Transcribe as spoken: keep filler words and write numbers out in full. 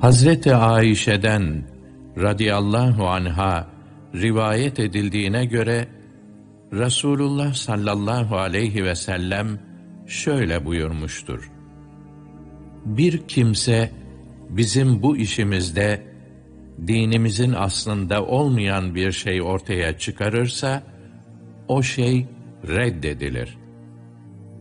Hazreti Ayşe'den radıyallahu anha rivayet edildiğine göre Resulullah sallallahu aleyhi ve sellem şöyle buyurmuştur: Bir kimse bizim bu işimizde dinimizin aslında olmayan bir şey ortaya çıkarırsa o şey reddedilir.